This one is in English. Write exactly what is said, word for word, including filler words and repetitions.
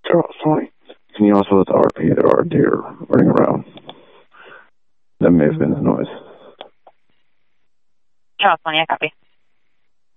Charles twenty. Can you also let the R P there are deer running around? That may have been the noise. Charles twenty, I copy.